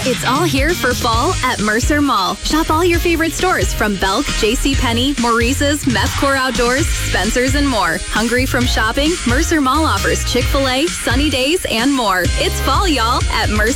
It's all here for fall at Mercer Mall. Shop all your favorite stores from Belk, JCPenney, Maurice's, Methcore Outdoors, Spencer's, and more. Hungry from shopping? Mercer Mall offers Chick-fil-A, sunny days, and more. It's fall, y'all, at Mercer.